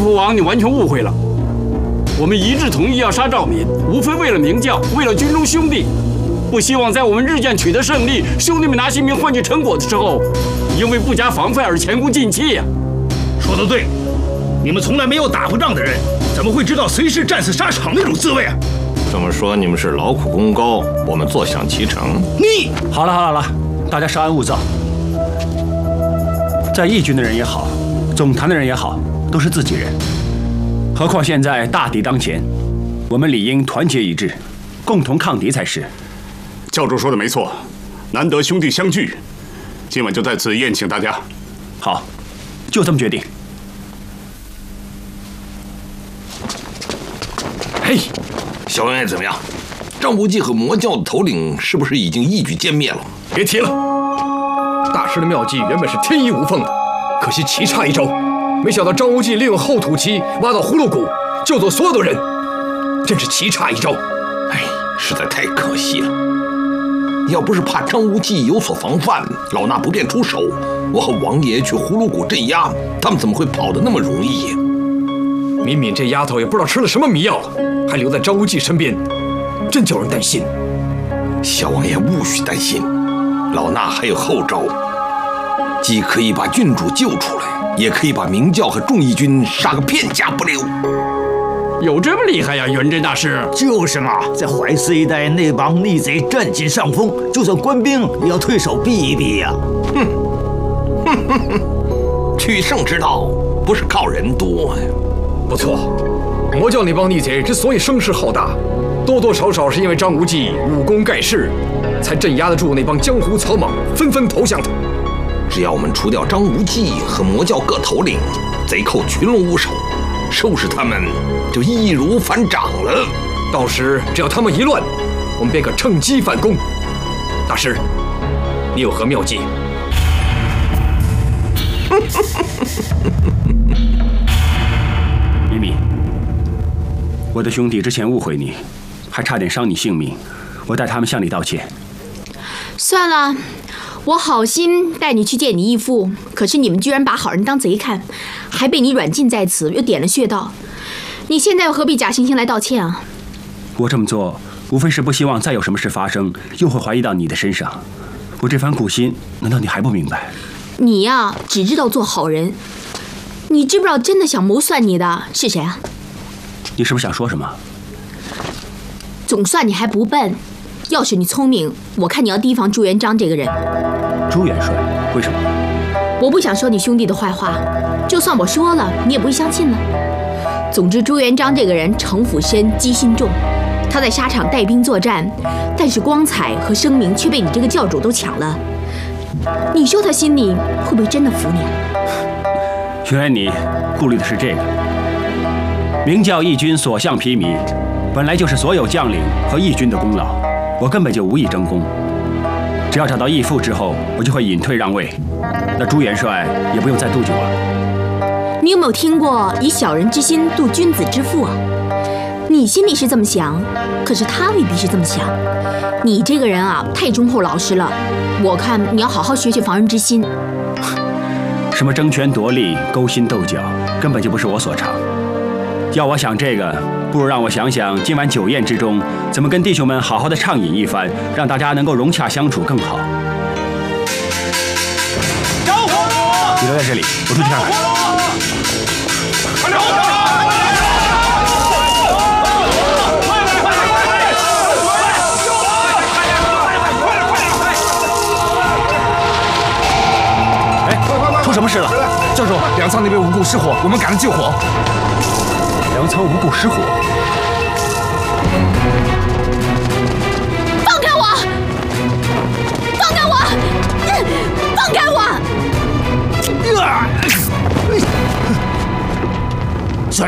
父王，你完全误会了。我们一致同意要杀赵敏，无非为了明教，为了军中兄弟，不希望在我们日渐取得胜利，兄弟们拿性命换取成果的时候，因为不加防范而前功尽弃呀。 说得对，你们从来没有打过仗的人，怎么会知道随时战死沙场那种滋味啊？ 这么说，你们是劳苦功高，我们坐享其成。 你好了，大家稍安勿躁。在义军的人也好，总坛的人也好，都是自己人。何况现在大敌当前，我们理应团结一致，共同抗敌才是。 教主说的没错，难得兄弟相聚，今晚就在此宴请大家。 好，就这么决定。 嘿，小王爷怎么样？张无忌和魔教的头领是不是已经一举歼灭了？ 别提了，大师的妙计原本是天衣无缝的，可惜棋差一招。没想到张无忌利用后土期挖到葫芦谷，救走所有的人，真是棋差一招。 哎，实在太可惜了。要不是怕张无忌有所防范，老衲不便出手，我和王爷去葫芦谷镇压，他们怎么会跑得那么容易？ 敏敏这丫头也不知道吃了什么迷药了，还留在张无忌身边，真叫人担心。 小王爷勿需担心，老衲还有后招，既可以把郡主救出来，也可以把明教和众义军杀个片甲不留。 有这么厉害呀，元真大师？ 就是嘛，在淮泗一带那帮逆贼占尽上风，就算官兵也要退守避一避呀。 取胜之道不是靠人多呀。 不错，魔教那帮逆贼之所以声势浩大，多多少少是因为张无忌武功盖世，才镇压得住那帮江湖草莽，纷纷投降他。 只要我们除掉张无忌和魔教各头领，贼寇群龙无首，收拾他们就易如反掌了。 到时只要他们一乱，我们便可趁机反攻。大师，你有何妙计？ 咪咪，我的兄弟之前误会你，还差点伤你性命，我代他们向你道歉。 算了，我好心带你去见你义父，可是你们居然把好人当贼看，还被你软禁在此，又点了穴道。你现在又何必假惺惺来道歉啊？ 我这么做，无非是不希望再有什么事发生，又会怀疑到你的身上。我这番苦心，难道你还不明白？ 你呀，只知道做好人。你知不知道真的想谋算你的是谁啊？ 你是不是想说什么？ 总算你还不笨。要是你聪明，我看你要提防朱元璋这个人。 朱元帅？为什么？ 我不想说你兄弟的坏话，就算我说了，你也不会相信了。总之，朱元璋这个人城府深，机心重。他在沙场带兵作战，但是光彩和声名却被你这个教主都抢了。你说他心里会不会真的服你啊？ 原来你顾虑的是这个。明教义军所向披靡，本来就是所有将领和义军的功劳，我根本就无意争功。只要找到义父之后，我就会隐退让位，那朱元帅也不用再妒忌我了。 你有没有听过以小人之心度君子之腹啊？你心里是这么想，可是他未必是这么想。你这个人啊，太忠厚老实了，我看你要好好学学防人之心。 什么争权夺利、勾心斗角，根本就不是我所长。要我想这个，不如让我想想今晚酒宴之中，怎么跟弟兄们好好的畅饮一番，让大家能够融洽相处更好。 着火！ 你留在这里，我出去看看。 快点！ 出什么事了？ 教授，粮仓那边无故失火，我们赶来救火。 粮仓无故失火，